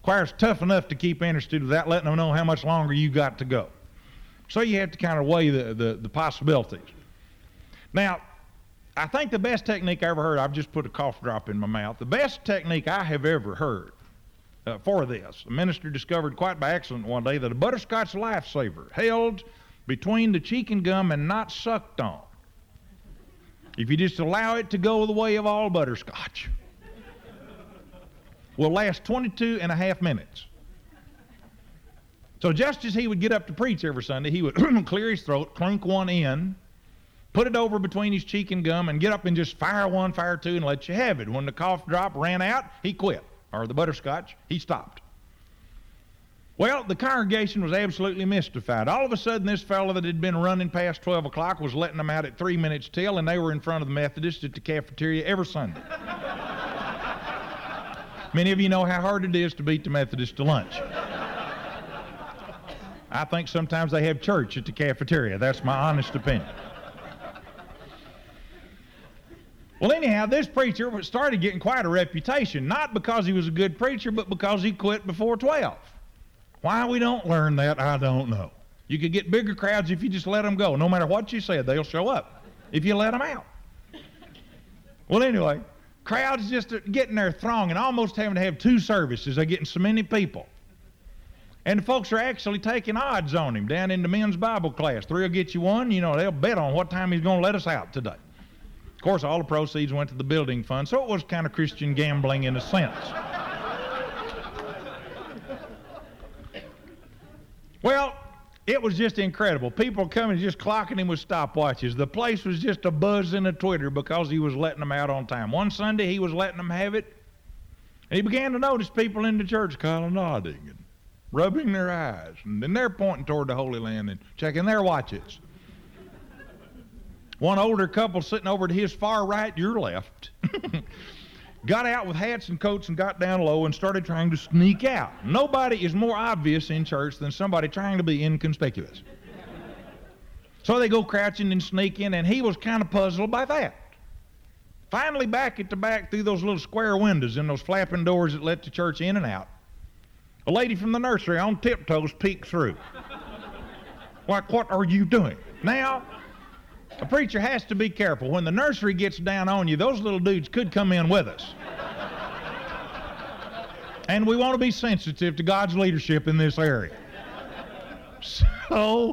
Choir's tough enough to keep interested without letting them know how much longer you got to go. So you have to kind of weigh the possibilities. Now, I think the best technique I ever heard, I've just put a cough drop in my mouth, the best technique I have ever heard for this, a minister discovered quite by accident one day that a butterscotch lifesaver held between the cheek and gum and not sucked on, if you just allow it to go the way of all butterscotch, will last 22 and a half minutes. So just as he would get up to preach every Sunday, he would clear his throat, clunk one in, put it over between his cheek and gum, and get up and just fire one, fire two, and let you have it. When the cough drop ran out, he quit. Or the butterscotch, he stopped. Well, the congregation was absolutely mystified. All of a sudden, this fellow that had been running past 12 o'clock was letting them out at 3 minutes till, and they were in front of the Methodist at the cafeteria every Sunday. Many of you know how hard it is to beat the Methodist to lunch. I think sometimes they have church at the cafeteria. That's my honest opinion. Well, anyhow, this preacher started getting quite a reputation, not because he was a good preacher, but because he quit before 12. Why we don't learn that, I don't know. You could get bigger crowds if you just let them go. No matter what you said, they'll show up if you let them out. Well, anyway, crowds just getting their throng and almost having to have 2 services. They're getting so many people. And the folks are actually taking odds on him down in the men's Bible class. 3 will get you 1. You know, they'll bet on what time he's going to let us out today. Of course, all the proceeds went to the building fund, so it was kind of Christian gambling in a sense. Well, it was just incredible. People coming just clocking him with stopwatches. The place was just a buzz and a twitter because he was letting them out on time. One Sunday, he was letting them have it, and he began to notice people in the church kind of nodding and rubbing their eyes, and then they're pointing toward the Holy Land and checking their watches. One older couple sitting over to his far right, your left, got out with hats and coats and got down low and started trying to sneak out. Nobody is more obvious in church than somebody trying to be inconspicuous. So they go crouching and sneaking, and he was kind of puzzled by that. Finally, back at the back through those little square windows and those flapping doors that let the church in and out, a lady from the nursery on tiptoes peeked through. Like, what are you doing? Now, a preacher has to be careful. When the nursery gets down on you, those little dudes could come in with us. And we want to be sensitive to God's leadership in this area. So,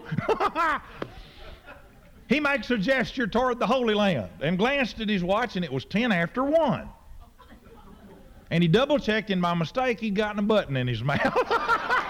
he makes a gesture toward the Holy Land and glanced at his watch, and it was 10 after 1. And he double-checked, and by mistake, he'd gotten a button in his mouth.